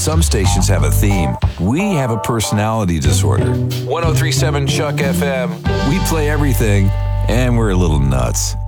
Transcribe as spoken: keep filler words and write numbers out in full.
Some stations have a theme. We have a personality disorder. ten thirty-seven Chuck F M. We play everything, and we're a little nuts.